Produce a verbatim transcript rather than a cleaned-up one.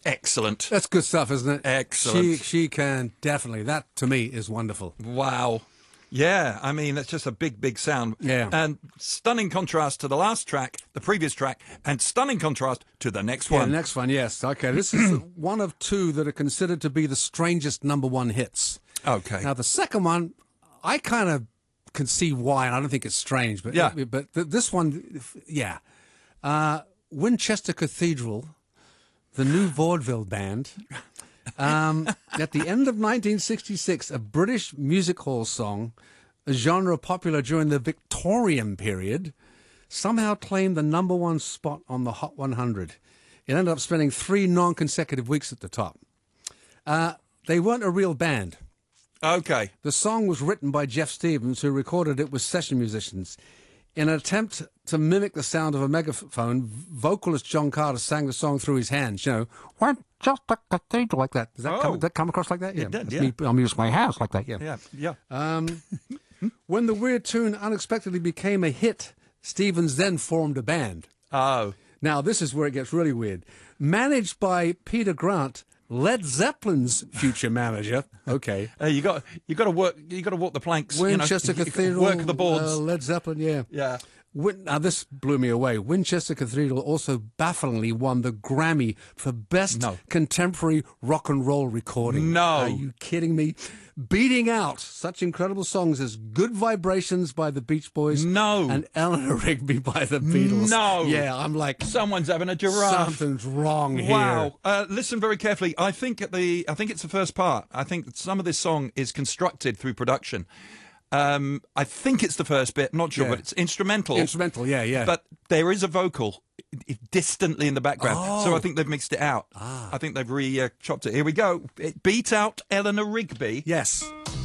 Excellent. That's good stuff, isn't it? Excellent. She, she can definitely. That, to me, is wonderful. Wow. Yeah, I mean, it's just a big, big sound. Yeah. And stunning contrast to the last track, the previous track, and stunning contrast to the next Yeah, one. the next one, yes. Okay, this is one of two that are considered to be the strangest number one hits. Okay. Now, the second one, I kind of can see why, and I don't think it's strange, but Yeah. but th- this one, yeah. Uh, Winchester Cathedral, the new vaudeville band. Um, at the end of nineteen sixty-six, a British music hall song, a genre popular during the Victorian period, somehow claimed the number one spot on the Hot one hundred. It ended up spending three non-consecutive weeks at the top. Uh, they weren't a real band. Okay. The song was written by Jeff Stevens, who recorded it with session musicians. In an attempt to mimic the sound of a megaphone, vocalist John Carter sang the song through his hands, you know, "Went just a cathedral," like that. Does that, Oh. come, does that come across like that? Yeah, It did, That's yeah. me, I'm using my hands like that, yeah. Yeah, yeah. Um, when the weird tune unexpectedly became a hit, Stevens then formed a band. Oh. Now, this is where it gets really weird. Managed by Peter Grant, Led Zeppelin's future manager. Okay. Uh, you got you got to work. You got to walk the planks. Winchester you know, Cathedral. Work the boards. Uh, Led Zeppelin, yeah. Yeah. Win- now, this blew me away. Winchester Cathedral also bafflingly won the Grammy for Best No. Contemporary Rock and Roll Recording. No. Are you kidding me? Beating out such incredible songs as Good Vibrations by the Beach Boys. No. And Eleanor Rigby by the Beatles. No. Yeah, I'm like, Someone's having a giraffe. something's wrong here. Wow! Uh, listen very carefully. I think at the I think it's the first part. I think that some of this song is constructed through production. Um, I think it's the first bit. Not sure, Yeah. but it's instrumental. Instrumental, yeah, yeah. But there is a vocal i- distantly in the background, so Oh. I think they've mixed it out. Ah. I think they've re uh, chopped it. Here we go. It beat out Eleanor Rigby. yes.